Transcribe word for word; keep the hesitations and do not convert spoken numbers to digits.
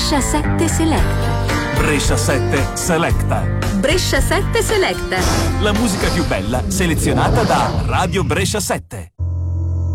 Brescia sette Selecta. Brescia sette Selecta. Brescia sette Selecta. La musica più bella selezionata da Radio Brescia sette.